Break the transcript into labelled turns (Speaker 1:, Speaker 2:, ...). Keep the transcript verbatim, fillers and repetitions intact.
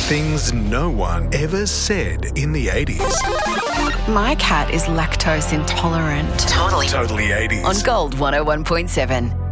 Speaker 1: Things no one ever said in the eighties.
Speaker 2: My cat is lactose intolerant.
Speaker 3: Totally.
Speaker 1: Totally eighties.
Speaker 3: On Gold one oh one point seven.